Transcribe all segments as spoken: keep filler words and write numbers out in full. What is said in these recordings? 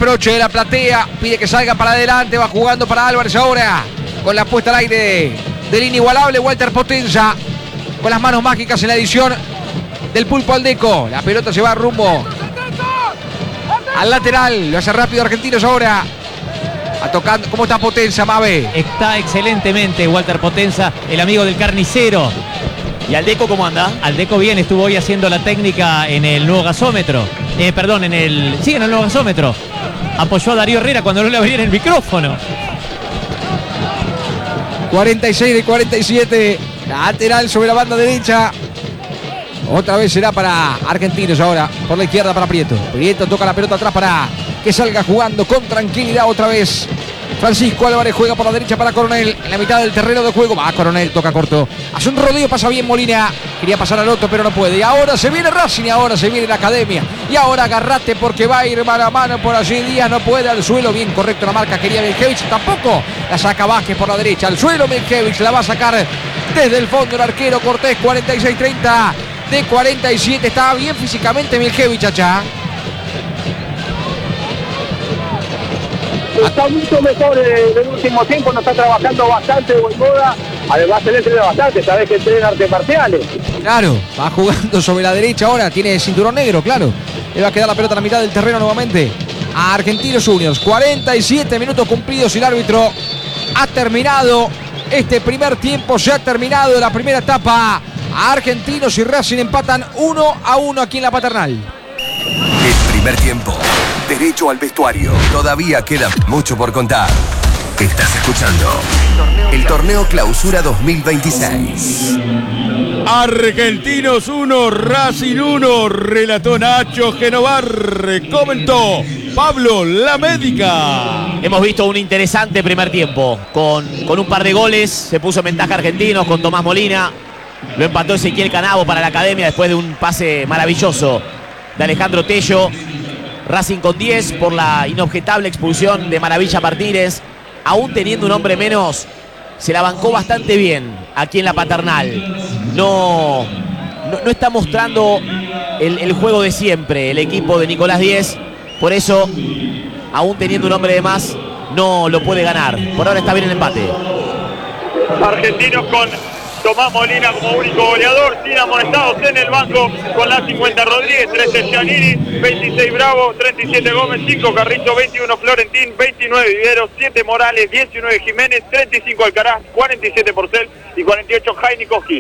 Proche de la platea, pide que salga para adelante, va jugando para Álvarez ahora, con la puesta al aire del inigualable Walter Potenza, con las manos mágicas en la edición del Pulpo Aldeco. La pelota se va rumbo al lateral, lo hace rápido Argentinos ahora. A tocando, ¿cómo está Potenza, Mabe? Está excelentemente Walter Potenza, el amigo del carnicero. ¿Y Aldeco cómo anda? Aldeco bien, estuvo hoy haciendo la técnica en el nuevo gasómetro. Eh, perdón, en el. Sí, en el nuevo gasómetro. Apoyó a Darío Herrera cuando no le abrían el micrófono. cuarenta y seis de cuarenta y siete. Lateral sobre la banda derecha. Otra vez será para Argentinos ahora. Por la izquierda para Prieto. Prieto toca la pelota atrás para que salga jugando con tranquilidad otra vez. Francisco Álvarez juega por la derecha para Coronel. En la mitad del terreno de juego. Va Coronel, toca corto. Hace un rodeo, pasa bien Molina. Quería pasar al otro, pero no puede. Y ahora se viene Racing, y ahora se viene la Academia. Y ahora agarrate porque va a ir mano a mano por allí. Díaz no puede al suelo. Bien correcto la marca. Quería Milkevich, tampoco. La saca Vázquez por la derecha. Al suelo Milkevich. La va a sacar desde el fondo el arquero Cortés. cuarenta y seis treinta de cuarenta y siete. Estaba bien físicamente Milkevich, Achá. Está mucho mejor en el último tiempo, nos está trabajando bastante Boivoda. Además él entrena bastante, sabes que entrena artes marciales. Claro, va jugando sobre la derecha ahora, tiene cinturón negro, claro. Le va a quedar la pelota en la mitad del terreno nuevamente a Argentinos Juniors. cuarenta y siete minutos cumplidos y el árbitro ha terminado este primer tiempo. Se ha terminado la primera etapa. A Argentinos y Racing empatan uno a uno aquí en la Paternal. El primer tiempo. Derecho al vestuario. Todavía queda mucho por contar. Estás escuchando el Torneo Clausura dos mil veintiséis. Argentinos uno, Racing uno. Relató Nacho Genovar. Comentó Pablo La Médica. Hemos visto un interesante primer tiempo. Con, con un par de goles se puso en ventaja Argentinos con Tomás Molina. Lo empató Ezequiel Canavo para la Academia después de un pase maravilloso de Alejandro Tello. Racing con diez por la inobjetable expulsión de Maravilla Martínez. Aún teniendo un hombre menos, se la bancó bastante bien aquí en la Paternal. No, no, no está mostrando el, el juego de siempre el equipo de Nicolás Díez. Por eso, aún teniendo un hombre de más, no lo puede ganar. Por ahora está bien el empate. Argentinos con Tomás Molina como único goleador, sin amonestados en el banco, con la cincuenta Rodríguez, trece Giannini, veintiséis Bravo, treinta y siete Gómez, cinco Carrizo, veintiuno Florentín, veintinueve Viveros, siete Morales, diecinueve Jiménez, treinta y cinco Alcaraz, cuarenta y siete Porcel y cuarenta y ocho Jainikoski.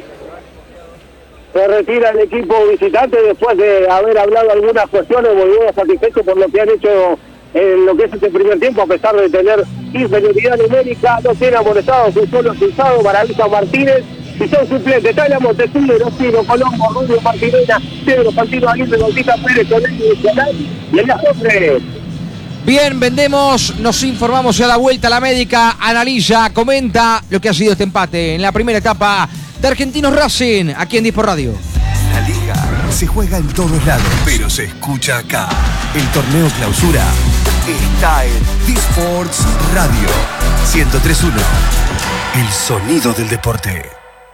Se retira el equipo visitante después de haber hablado algunas cuestiones. Volvió satisfecho por lo que han hecho en lo que es este primer tiempo, a pesar de tener inferioridad numérica. No tiene amonestados, un solo expulsado, Maravilla Martínez. Y son suplentes, Tala Montesino, Rocino, Colombo, Rubio, Martinena, Pedro, Santino, Aguirre, Bautista Pérez, Colegio y el hombre. Bien, vendemos, nos informamos y a la vuelta la médica analiza, comenta lo que ha sido este empate en la primera etapa de Argentinos Racing, aquí en Dispo Radio. La liga se juega en todos lados, pero se escucha acá. El torneo Clausura está en Disports Radio ciento tres punto uno. El sonido del deporte.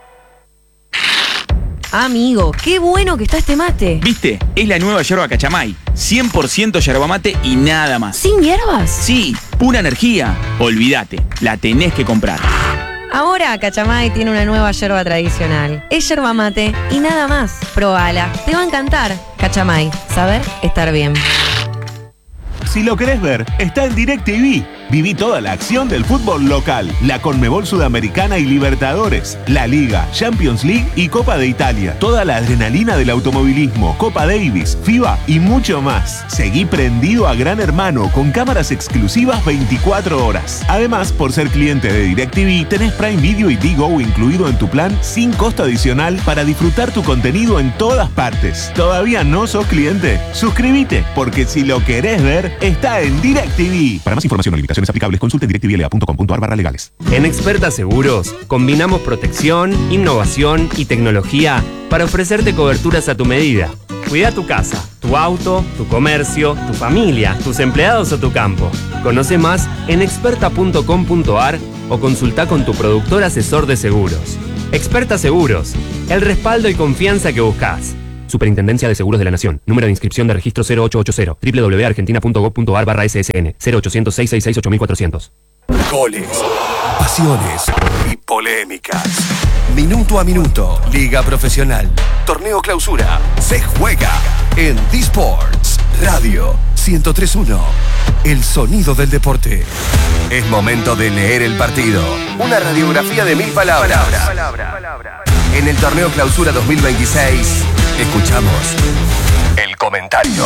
Amigo, qué bueno que está este mate. ¿Viste? Es la nueva yerba Cachamay. cien por ciento yerba mate y nada más. ¿Sin hierbas? Sí, pura energía. Olvídate, la tenés que comprar. Ahora Cachamay tiene una nueva yerba tradicional. Es yerba mate y nada más. Probala, te va a encantar. Cachamay, saber estar bien. Si lo querés ver, está en DirecTV. Viví toda la acción del fútbol local, la Conmebol Sudamericana y Libertadores, la Liga, Champions League y Copa de Italia. Toda la adrenalina del automovilismo, Copa Davis, FIBA y mucho más. Seguí prendido a Gran Hermano con cámaras exclusivas veinticuatro horas. Además, por ser cliente de DirecTV, tenés Prime Video y Digo incluido en tu plan sin costo adicional para disfrutar tu contenido en todas partes. ¿Todavía no sos cliente? Suscríbete, porque si lo querés ver, está en DirecTV. Para más información o limitaciones aplicables, consulte directvla punto com punto a r barra legales. En Experta Seguros, combinamos protección, innovación y tecnología para ofrecerte coberturas a tu medida. Cuida tu casa, tu auto, tu comercio, tu familia, tus empleados o tu campo. Conoce más en experta punto com punto a r o consulta con tu productor asesor de seguros. Experta Seguros, el respaldo y confianza que buscas. Superintendencia de Seguros de la Nación. Número de inscripción de registro cero ocho ocho cero. doble u doble u doble u punto argentina punto gob punto ar barra S S N. cero ochocientos, seiscientos sesenta y seis, ocho mil cuatrocientos. Goles, pasiones y polémicas. Minuto a minuto. Liga Profesional. Torneo Clausura. Se juega en D-Sports Radio ciento tres punto uno. El sonido del deporte. Es momento de leer el partido. Una radiografía de mil palabras. En el Torneo Clausura dos mil veintiséis, escuchamos el comentario.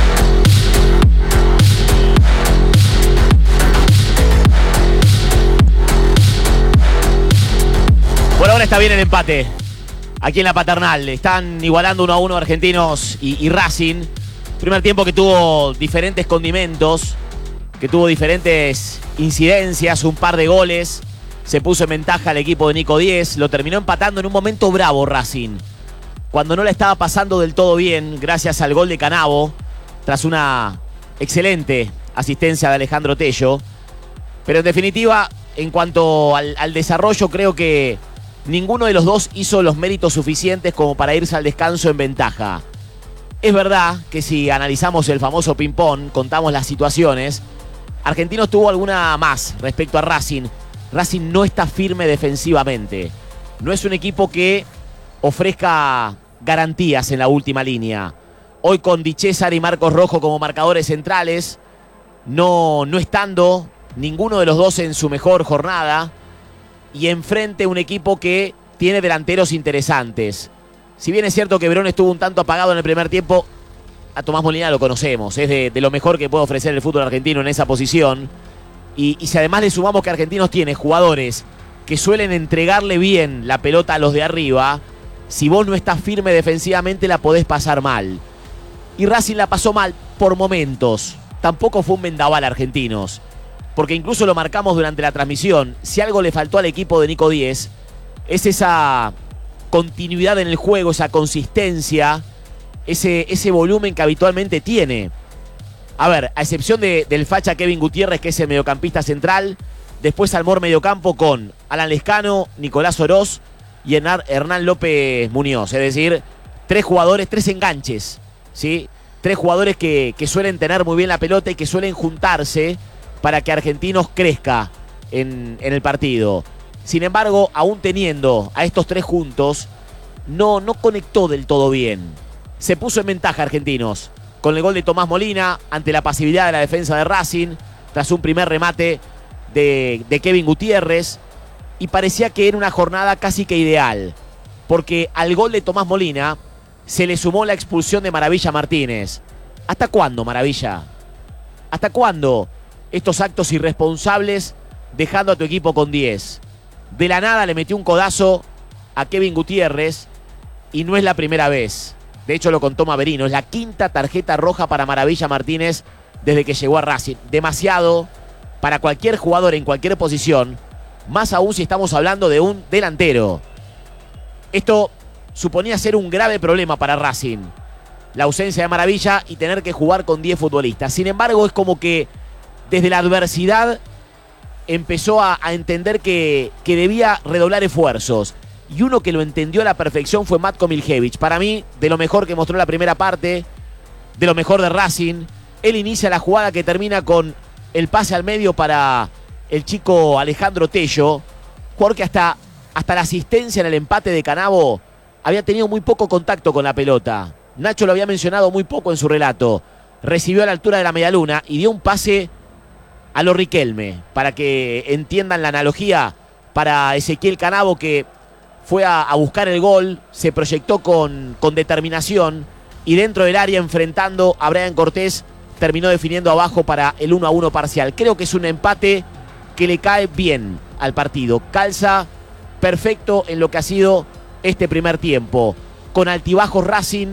Por ahora está bien el empate. Aquí en la Paternal. Están igualando uno a uno Argentinos y, y Racing. Primer tiempo que tuvo diferentes condimentos, que tuvo diferentes incidencias, un par de goles. Se puso en ventaja al equipo de Nico Díez. Lo terminó empatando en un momento bravo Racing, cuando no la estaba pasando del todo bien, gracias al gol de Canavo, tras una excelente asistencia de Alejandro Tello. Pero en definitiva, en cuanto al, al desarrollo, creo que ninguno de los dos hizo los méritos suficientes como para irse al descanso en ventaja. Es verdad que si analizamos el famoso ping-pong, contamos las situaciones, Argentinos tuvo alguna más respecto a Racing. Racing no está firme defensivamente. No es un equipo que ofrezca garantías en la última línea. Hoy con Di César y Marcos Rojo como marcadores centrales, no, no estando ninguno de los dos en su mejor jornada, y enfrente un equipo que tiene delanteros interesantes. Si bien es cierto que Verón estuvo un tanto apagado en el primer tiempo, a Tomás Molina lo conocemos, es de, de lo mejor que puede ofrecer el fútbol argentino en esa posición. Y, y si además le sumamos que Argentinos tiene jugadores que suelen entregarle bien la pelota a los de arriba, si vos no estás firme defensivamente la podés pasar mal. Y Racing la pasó mal por momentos. Tampoco fue un vendaval Argentinos, porque incluso lo marcamos durante la transmisión. Si algo le faltó al equipo de Nico Díez, es esa continuidad en el juego, esa consistencia, ese, ese volumen que habitualmente tiene. A ver, a excepción de, del facha Kevin Gutiérrez, que es el mediocampista central, después armó el mediocampo con Alan Lescano, Nicolás Oroz y Hernán López Muñoz. Es decir, tres jugadores, tres enganches, ¿sí? Tres jugadores que, que suelen tener muy bien la pelota y que suelen juntarse para que Argentinos crezca en, en el partido. Sin embargo, aún teniendo a estos tres juntos, no, no conectó del todo bien. Se puso en ventaja Argentinos con el gol de Tomás Molina ante la pasividad de la defensa de Racing, tras un primer remate de, de Kevin Gutiérrez, y parecía que era una jornada casi que ideal, porque al gol de Tomás Molina se le sumó la expulsión de Maravilla Martínez. ¿Hasta cuándo, Maravilla? ¿Hasta cuándo estos actos irresponsables dejando a tu equipo con diez? De la nada le metió un codazo a Kevin Gutiérrez y no es la primera vez. De hecho lo contó Maverino, es la quinta tarjeta roja para Maravilla Martínez desde que llegó a Racing. Demasiado para cualquier jugador en cualquier posición, más aún si estamos hablando de un delantero. Esto suponía ser un grave problema para Racing, la ausencia de Maravilla y tener que jugar con diez futbolistas. Sin embargo, es como que desde la adversidad empezó a, a entender que, que debía redoblar esfuerzos. Y uno que lo entendió a la perfección fue Matko Miljevic. Para mí, de lo mejor que mostró la primera parte, de lo mejor de Racing. Él inicia la jugada que termina con el pase al medio para el chico Alejandro Tello, jugador que hasta, hasta la asistencia en el empate de Canavo había tenido muy poco contacto con la pelota. Nacho lo había mencionado muy poco en su relato. Recibió a la altura de la medialuna y dio un pase a lo Riquelme, para que entiendan la analogía, para Ezequiel Canavo, que fue a, a buscar el gol, se proyectó con, con determinación y dentro del área, enfrentando a Brian Cortés, terminó definiendo abajo para el uno a uno parcial. Creo que es un empate que le cae bien al partido. Calza perfecto en lo que ha sido este primer tiempo. Con altibajos Racing,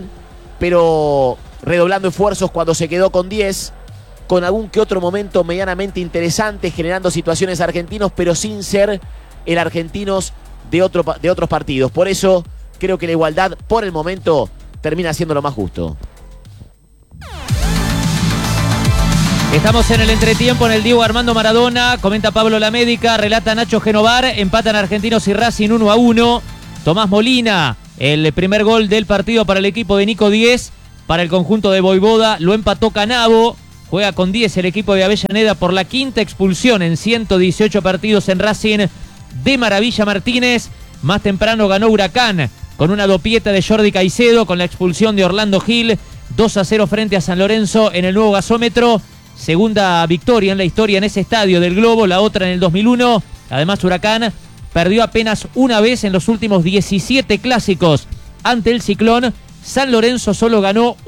pero redoblando esfuerzos cuando se quedó con diez. Con algún que otro momento medianamente interesante, generando situaciones Argentinos, pero sin ser el Argentinos de, otro, de otros partidos. Por eso creo que la igualdad, por el momento, termina siendo lo más justo. Estamos en el entretiempo en el Diego Armando Maradona. Comenta Pablo Lamédica, relata Nacho Genovar. Empatan Argentinos y Racing uno a uno. Tomás Molina El primer gol del partido para el equipo de Nico Diez, para el conjunto de Voivoda, lo empató Canavo. Juega con diez el equipo de Avellaneda por la quinta expulsión en ciento dieciocho partidos en Racing de Maravilla Martínez. Más temprano ganó Huracán con una dopieta de Jordi Caicedo, con la expulsión de Orlando Gil. dos a cero frente a San Lorenzo en el nuevo gasómetro. Segunda victoria en la historia en ese estadio del Globo, la otra en el dos mil uno. Además, Huracán perdió apenas una vez en los últimos diecisiete clásicos ante el Ciclón. San Lorenzo solo ganó